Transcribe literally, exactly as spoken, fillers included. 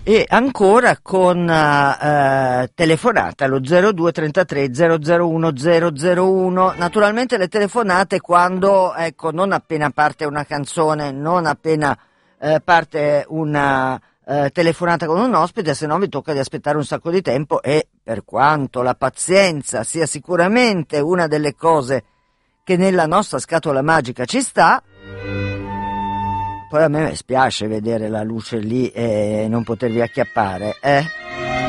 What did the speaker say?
E ancora con uh, telefonata allo zero due trentatré zero zero uno zero zero uno. Naturalmente le telefonate quando, ecco, non appena parte una canzone, non appena uh, parte una uh, telefonata con un ospite, se no vi tocca di aspettare un sacco di tempo, e per quanto la pazienza sia sicuramente una delle cose che nella nostra scatola magica ci sta, poi a me spiace vedere la luce lì e non potervi acchiappare, eh?